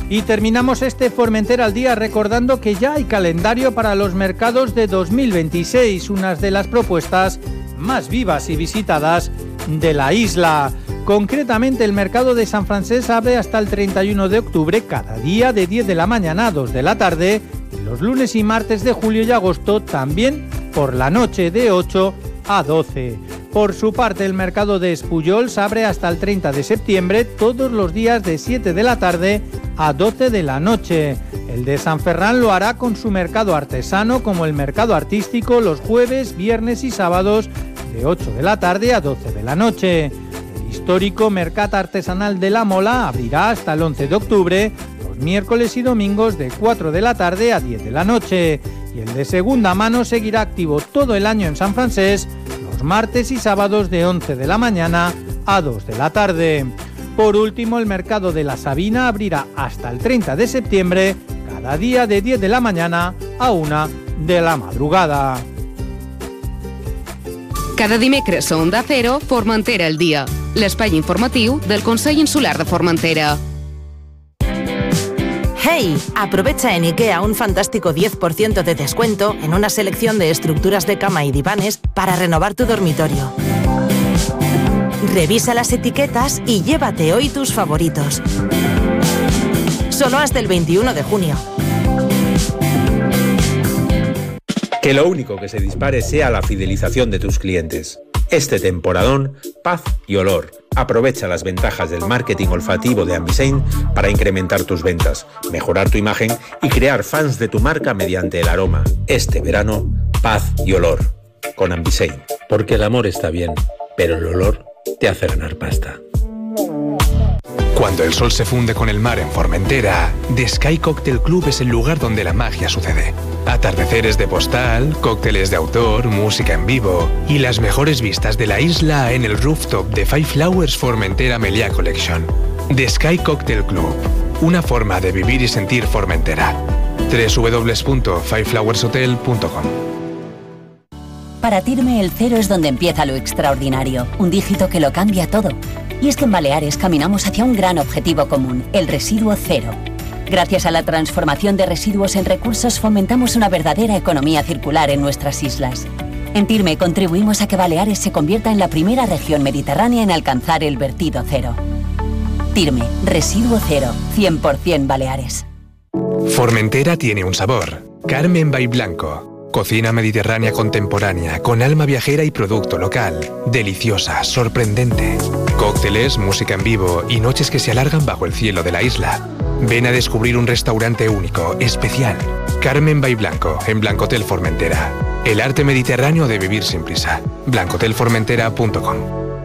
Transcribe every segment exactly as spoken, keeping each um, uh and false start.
Y terminamos este Formentera al día recordando que ya hay calendario para los mercados de dos mil veintiséis, unas de las propuestas más vivas y visitadas de la isla. Concretamente, el mercado de San Francés abre hasta el treinta y uno de octubre cada día de diez de la mañana a dos de la tarde y los lunes y martes de julio y agosto también por la noche de ocho a doce. Por su parte, el mercado de Espullols abre hasta el treinta de septiembre todos los días de siete de la tarde a doce de la noche. El de San Ferran lo hará con su mercado artesano como el mercado artístico los jueves, viernes y sábados de ocho de la tarde a doce de la noche. El histórico Mercat Artesanal de la Mola abrirá hasta el once de octubre, los miércoles y domingos de cuatro de la tarde a diez de la noche. Y el de segunda mano seguirá activo todo el año en San Francés, los martes y sábados de once de la mañana a dos de la tarde. Por último, el mercado de la Sabina abrirá hasta el treinta de septiembre, cada día de diez de la mañana a una de la madrugada. Cada dimecres a Onda Cero, Formentera al dia, l'espai informatiu del Consell Insular de Formentera. ¡Hey! Aprovecha en IKEA un fantástico diez por ciento de descuento en una selección de estructuras de cama y divanes para renovar tu dormitorio. Revisa las etiquetas y llévate hoy tus favoritos. Solo hasta el veintiuno de junio. Que lo único que se dispare sea la fidelización de tus clientes. Este temporadón, paz y olor. Aprovecha las ventajas del marketing olfativo de Ambisein para incrementar tus ventas, mejorar tu imagen y crear fans de tu marca mediante el aroma. Este verano, paz y olor. Con Ambisein. Porque el amor está bien, pero el olor te hace ganar pasta. Cuando el sol se funde con el mar en Formentera, The Sky Cocktail Club es el lugar donde la magia sucede. Atardeceres de postal, cócteles de autor, música en vivo y las mejores vistas de la isla en el rooftop de Five Flowers Formentera Meliá Collection. The Sky Cocktail Club, una forma de vivir y sentir Formentera. doble u doble u doble u punto five flowers hotel punto com. Para Tirme el cero es donde empieza lo extraordinario, un dígito que lo cambia todo. Y es que en Baleares caminamos hacia un gran objetivo común, el residuo cero. Gracias a la transformación de residuos en recursos fomentamos una verdadera economía circular en nuestras islas. En Tirme contribuimos a que Baleares se convierta en la primera región mediterránea en alcanzar el vertido cero. Tirme, residuo cero, cien por ciento Baleares. Formentera tiene un sabor. Carmen by Blanco. Cocina mediterránea contemporánea, con alma viajera y producto local. Deliciosa, sorprendente. Cócteles, música en vivo y noches que se alargan bajo el cielo de la isla. Ven a descubrir un restaurante único, especial. Carmen by Blanco, en Blancotel Formentera. El arte mediterráneo de vivir sin prisa. blancotel formentera punto com.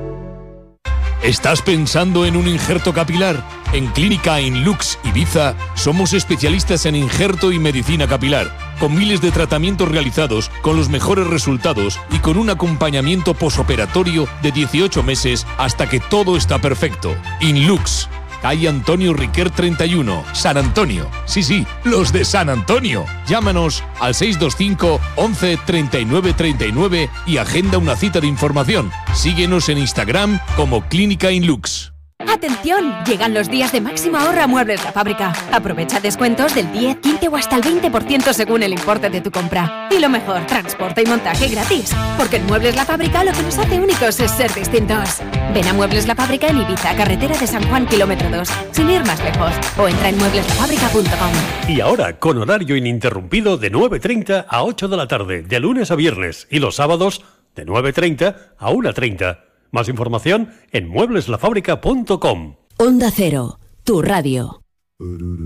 ¿Estás pensando en un injerto capilar? En Clínica Inlux Ibiza somos especialistas en injerto y medicina capilar, con miles de tratamientos realizados con los mejores resultados y con un acompañamiento posoperatorio de dieciocho meses hasta que todo está perfecto. Inlux, calle Antonio Riquer treinta y uno, San Antonio. Sí, sí, los de San Antonio. Llámanos al seis dos cinco, once, treinta y nueve, treinta y nueve y agenda una cita de información. Síguenos en Instagram como Clínica Inlux. ¡Atención! Llegan los días de máximo ahorro a Muebles La Fábrica. Aprovecha descuentos del diez, quince o hasta el veinte por ciento según el importe de tu compra. Y lo mejor, transporte y montaje gratis. Porque en Muebles La Fábrica lo que nos hace únicos es ser distintos. Ven a Muebles La Fábrica en Ibiza, carretera de San Juan, kilómetro dos, sin ir más lejos. O entra en muebles la fábrica punto com. Y ahora, con horario ininterrumpido de nueve treinta a ocho de la tarde, de lunes a viernes, y los sábados de nueve treinta a una treinta. Más información en muebles la fábrica punto com. Onda Cero, tu radio.